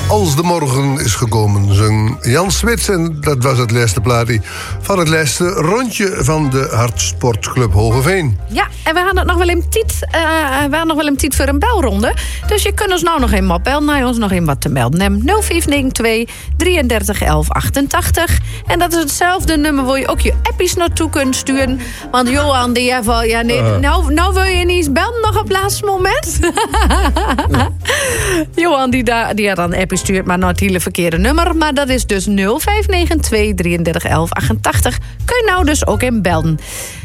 Als de morgen is gekomen, zong Jan Smits. En dat was het laatste plaatje van het laatste rondje van de Hartsportclub Hogeveen. Ja, en we hadden nog wel een tijd voor een belronde. Dus je kunt ons nou nog even opbellen. Nou, ons nog even wat te melden. Neem 0592 33 11 88. En dat is hetzelfde nummer waar je ook je appies naartoe kunt sturen. Want Johan, die heeft al... Ja, nee, nou wil je niet eens bellen nog op het laatste moment? Johan, die had dan een appie stuurt, maar naar het hele verkeerde nummer. Maar dat is dus 0592 33 11 88. Kun je nou dus ook in bellen.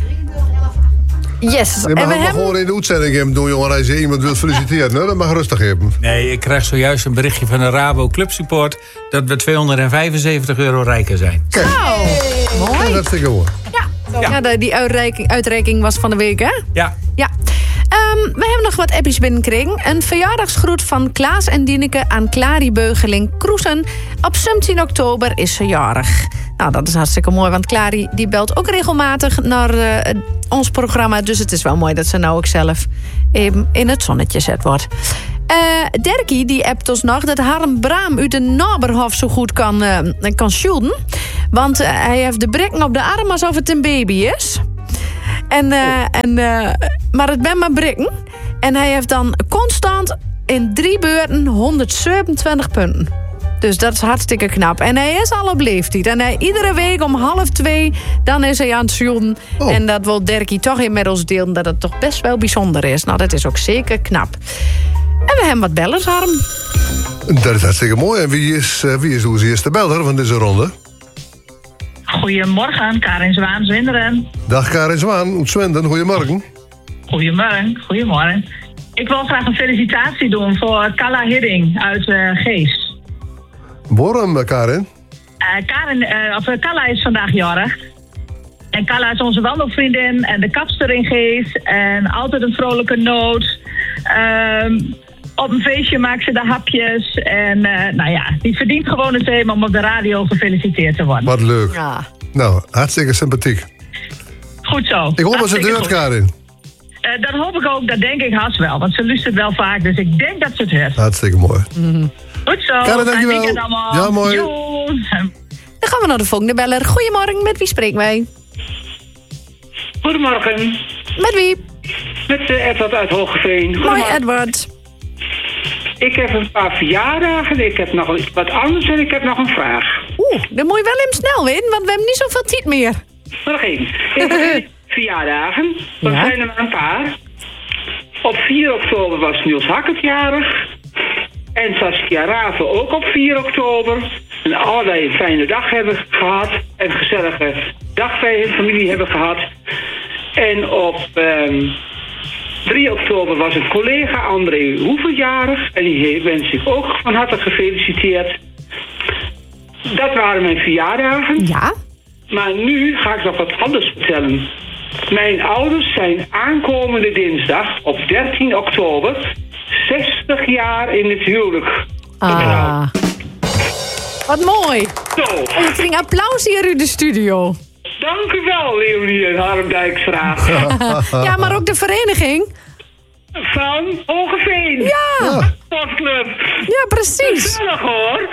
Yes. Je mag hem gewoon in de uitzending hebben doen, jongen. Als je iemand wilt feliciteren, nou, dat mag rustig hebben. Nee, ik krijg zojuist een berichtje van de Rabo Club Support dat we €275 rijker zijn. Kijk. Mooi. Dat is hartstikke mooi. Ja, die uitreiking was van de week, hè? Ja. We hebben nog wat appjes binnengekregen. Een verjaardagsgroet van Klaas en Dieneke aan Clary Beugeling Kroesen. Op 17 oktober is ze jarig. Nou, dat is hartstikke mooi, want Clary die belt ook regelmatig naar ons programma. Dus het is wel mooi dat ze nou ook zelf even in het zonnetje zet wordt. Derkie die appt ons nog dat Harm Braam uit de Naberhof zo goed kan shooten. Want hij heeft de brikken op de arm alsof het een baby is. Maar het ben maar brikken. En hij heeft dan constant in 3 beurten 127 punten. Dus dat is hartstikke knap. En hij is al op leeftijd. En iedere week om 1:30, dan is hij aan het shooten. Oh. En dat wil Derkie toch in met ons delen, dat het toch best wel bijzonder is. Nou, dat is ook zeker knap. En we hebben wat bellers, Harm. Dat is hartstikke mooi. En wie is onze eerste beller van deze ronde? Goedemorgen, Karin Zwaan, Zwinderen. Dag Karin Zwaan, uit Zwinderen. Goedemorgen. Goedemorgen. Ik wil graag een felicitatie doen voor Carla Hidding uit Geest. Waarom, Karin? Carla is vandaag jarig. En Carla is onze wandelvriendin en de kapster in Geest. En altijd een vrolijke noot. Op een feestje maakt ze de hapjes. En die verdient gewoon het thema om op de radio gefeliciteerd te worden. Wat leuk. Ja. Nou, hartstikke sympathiek. Goed zo. Ik hoop dat ze het hoort, Karin. Dat hoop ik ook, dat denk ik haast wel. Want ze luistert wel vaak, dus ik denk dat ze het hoort. Hartstikke mooi. Mm-hmm. Goed zo. Karin, dankjewel. Ja, mooi. Dan gaan we naar de volgende beller. Goedemorgen, met wie spreken wij? Goedemorgen. Met wie? Met Edward uit Hogeveen. Mooi, Edward. Ik heb een paar verjaardagen, ik heb nog wat anders en ik heb nog een vraag. Dan moet je wel even snel in, want we hebben niet zoveel tijd meer. Nog één. Ik heb verjaardagen, dat zijn er maar een paar. Op 4 oktober was Niels Hackert jarig. En Saskia Raven ook op 4 oktober. En allebei een fijne dag hebben gehad. En een gezellige dag bij hun familie hebben gehad. En op 3 oktober was een collega, André Hoeven, jarig. En die wens ik ook van harte gefeliciteerd. Dat waren mijn verjaardagen. Ja. Maar nu ga ik nog wat anders vertellen. Mijn ouders zijn aankomende dinsdag op 13 oktober 60 jaar in het huwelijk. Wat mooi. Zo. En je krijgt applaus hier in de studio. Dank u wel, Leonie en Harm Dijkstra. Ja, maar ook de vereniging. Van Hogeveen. Ja. Sportclub. Ja, precies. Gezellig hoor.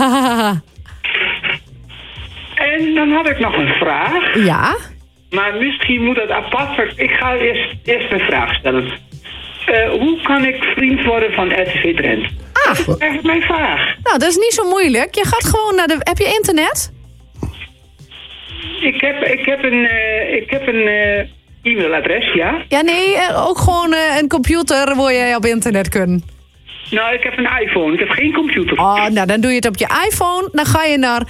En dan had ik nog een vraag. Ja. Maar misschien moet dat apart. Ik ga eerst mijn vraag stellen. Hoe kan ik vriend worden van RTV Drenthe? Dat is eigenlijk mijn vraag. Nou, dat is niet zo moeilijk. Je gaat gewoon naar de... Heb je internet? Ik heb een e-mailadres, ja. Ja, nee, ook gewoon een computer waar je op internet kunt. Nou, ik heb een iPhone. Ik heb geen computer. Oh, nou, dan doe je het op je iPhone. Dan ga je naar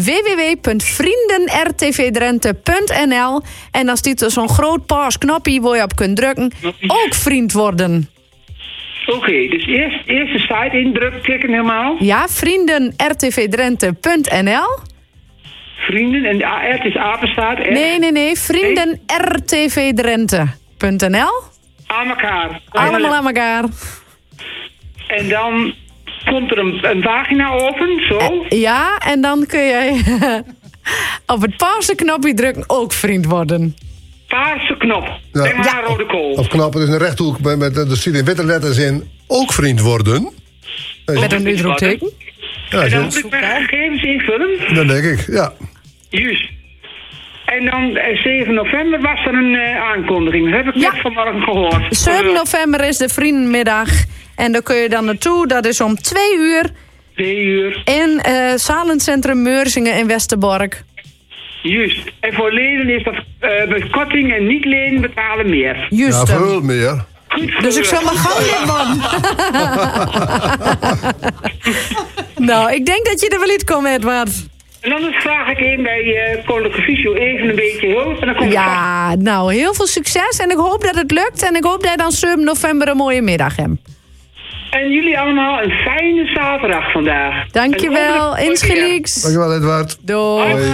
www.vriendenrtvdrenthe.nl en dan staat er zo'n groot paars knopje waar je op kunt drukken. Ook vriend worden. Oké, dus eerst de site indrukken, klikken helemaal. Ja, vriendenrtvdrenthe.nl. Vrienden, en de het is apenstaart. Nee, vriendenrtvdrenthe.nl. Aan elkaar. Allemaal aan elkaar. En dan komt er een pagina open, zo. Ja, en dan kun je op het paarse knopje drukken ook vriend worden. Paarse knop. Ja. Denk maar aan rode kool. Of knop, het is een rechthoek met de in witte letters in ook vriend worden. Met een uitroepteken. Ja, En dan ja. moet ik mijn gegevens invullen. Dat denk ik, ja. Juist. En dan 7 november was er een aankondiging. Dat heb ik Ja. net vanmorgen gehoord. 7 november is de Vriendenmiddag. En daar kun je dan naartoe. Dat is om 2 uur 2 uur. in Zalencentrum Meurzingen in Westerbork. Juist. En voor leden is dat met korting en niet-leden betalen meer. Juist. Ja, veel meer. Goed Dus ik zal maar gauw lid worden. Nou, ik denk dat je er wel iets komt, Edward. En anders vraag ik even bij Koninklijke Visio even een beetje hulp. En dan kom ik vast. Ja, nou, heel veel succes. En ik hoop dat het lukt. En ik hoop dat je dan 7 november een mooie middag hebt. En jullie allemaal een fijne zaterdag vandaag. Dankjewel. En Insgelijks. Dankjewel, Edward. Doei. hoi.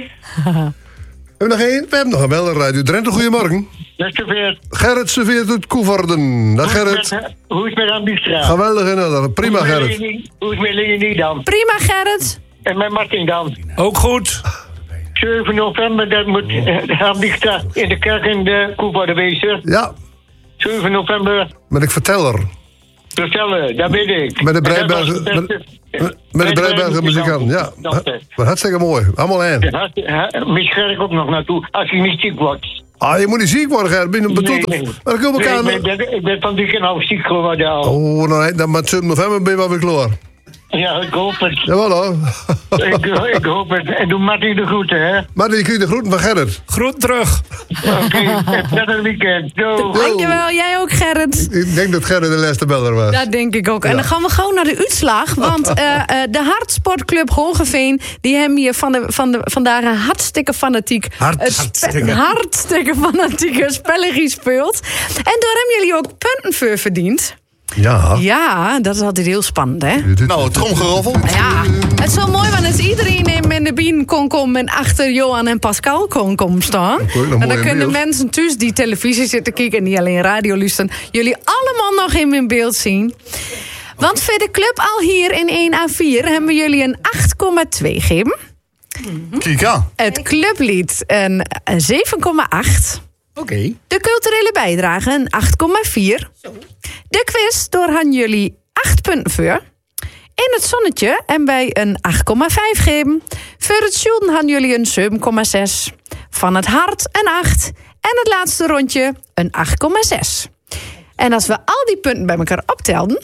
Hebben we nog één? We hebben nog een beller. Radio Drenthe, goedemorgen. Dat is zover. Gerrit serveert uit Koeverden. Dag Gerrit. Hoe is het met Ambistraat? Geweldig in orde. Prima Gerrit. Hoe is het met Leonie dan? Prima, Gerrit. En met Martin dan? Ook goed. 7 november, dat moet Ambistraat in de kerk in de Koevoorde wezen. Ja, 7 november, met ik verteller. vertellen, dat weet ik. Met de En dat was Breibergen, het beste- met de Breibergen muzikant. Ja, maar hartstikke mooi. Allemaal één. Misschien ga ik ook nog naartoe, als ik niet ziek word. Ah, je moet niet ziek worden, Gerrit. Ben je bedoeld? Nee. Maar dan kunnen we elkaar... Ik ben van die al ziek geworden al. Oh, nou, dan met 7 november ben je wel weer klaar. Ja, ik hoop het. Jawel hoor. Ik hoop het. En doe Martin de groeten, hè. Maar je krijgt de groeten van Gerrit. Groet terug. Oké, prettig weekend. Doei. Dankjewel. Jij ook, Gerrit. Ik denk dat Gerrit de laatste beller was. Dat denk ik ook. En dan gaan we gewoon naar de uitslag. Want de Hartsportclub Hogeveen... die hebben hier vandaag een hartstikke fanatiek... hartstikke fanatieke spellen gespeeld. En daar hebben jullie ook punten voor verdiend. Ja. Ja, dat is altijd heel spannend, hè? Nou, tromgeroffel. Ja, het is zo mooi, want als iedereen in de binnen kon komen... en achter Johan en Pascal kon staan... ook nog en dan mooi in kunnen beeld. mensen thuis die televisie zitten kijken... en niet alleen radio luisteren... jullie allemaal nog in beeld zien. Want voor de club al hier in 1A4... hebben we jullie een 8,2 gegeven. Kijk aan. Het clublied een 7,8. Oké. De culturele bijdrage een 8,4. De quiz door han jullie 8 punten voor. In het zonnetje en wij een 8,5 geven. Voor het shooten han jullie een 7,6. Van het hart een 8. En het laatste rondje een 8,6. En als we al die punten bij elkaar optelden...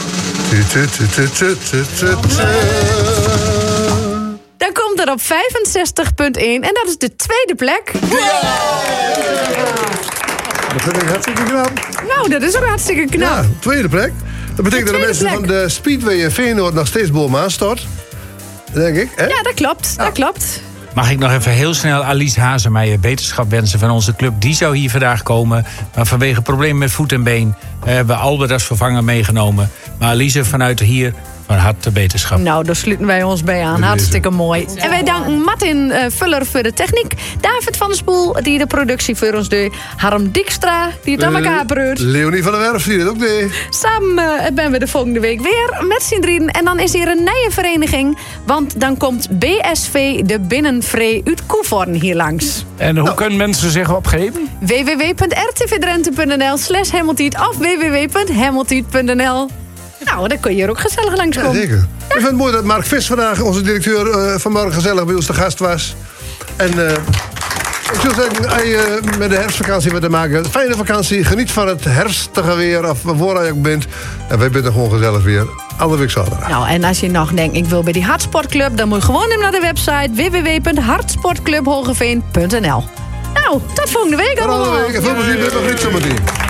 dan komt er op 65,1. En dat is de tweede plek. Dat vind ik hartstikke knap. Nou, dat is ook hartstikke knap. Ja, tweede plek. Dat betekent dat de tweede mensen plek. van de Speedway in Feyenoord nog steeds bovenaan stort. Denk ik, hè? Ja, dat klopt. Dat klopt. Mag ik nog even heel snel Alice Hazemeijer beterschap wensen van onze club. Die zou hier vandaag komen. Maar vanwege problemen met voet en been hebben we Albert als vervanger meegenomen. Maar Alice vanuit hier van harte beterschap. Nou, daar sluiten wij ons bij aan. Deze. Hartstikke mooi. En wij danken Martin Vuller voor de techniek. David van der Spoel, die de productie voor ons deed. Harm Dijkstra, die het aan elkaar breurt. Leonie van der Werf, die het ook deed. Samen ben we de volgende week weer met z'n drieën. En dan is hier een nieuwe vereniging. Want dan komt BSV de Binnenvree uit Koevoorn hier langs. En hoe kunnen mensen zich opgeven? www.rtvdrenthe.nl/Helmeltiet of www.helmeltiet.nl. Nou, dan kun je er ook gezellig Ja, langskomen. zeker. Ik vind het mooi dat Mark Vis vandaag, onze directeur, vanmorgen gezellig bij ons te gast was. En ik zou zeggen, als je met de herfstvakantie wat te maken, fijne vakantie, geniet van het herfstige weer, of waar je ook bent. En wij zijn gewoon gezellig weer, alle week zaterdag. Nou, en als je nog denkt, ik wil bij die Hartsportclub... dan moet je gewoon even naar de website www.hartsportclubhogeveen.nl. Nou, tot volgende week allemaal. Tot volgende week en veel plezier met nog niet zometeen.